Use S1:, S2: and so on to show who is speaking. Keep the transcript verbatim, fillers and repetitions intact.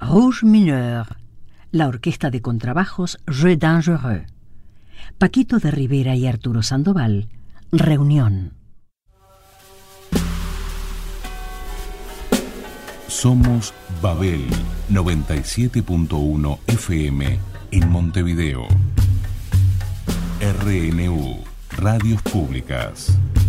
S1: Rouge Mineur, la orquesta de contrabajos Jeu Dangereux. Paquito de Rivera y Arturo Sandoval, Reunión.
S2: Somos Babel noventa y siete punto uno F M en Montevideo. R N U, Radios Públicas.